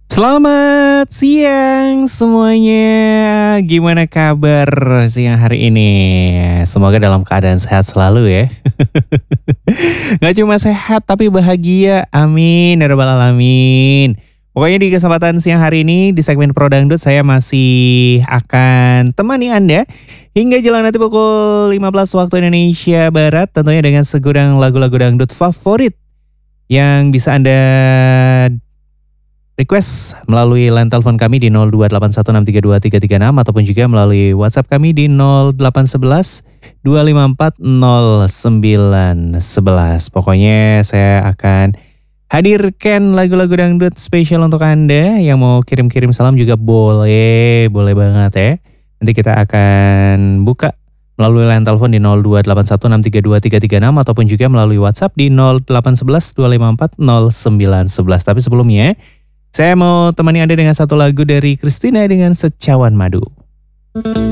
Selamat siang semuanya. Gimana kabar siang hari ini? Semoga dalam keadaan sehat selalu ya. Gak cuma sehat tapi bahagia. Amin ya rabbal alamin. Pokoknya di kesempatan siang hari ini di segmen Pro Dangdut saya masih akan temani Anda hingga jalan nanti pukul 15 waktu Indonesia Barat, tentunya dengan segudang lagu-lagu dangdut favorit yang bisa Anda request melalui line telepon kami di 02816323336 ataupun juga melalui WhatsApp kami di 0811 254 0911. Pokoknya saya akan hadirkan lagu-lagu dangdut spesial untuk Anda. Yang mau kirim-kirim salam juga boleh, boleh banget ya. Nanti kita akan buka melalui line telepon di 02816323336 ataupun juga melalui WhatsApp di 0811 254 0911. Tapi sebelumnya saya mau temani Anda dengan satu lagu dari Christina dengan Secawan Madu.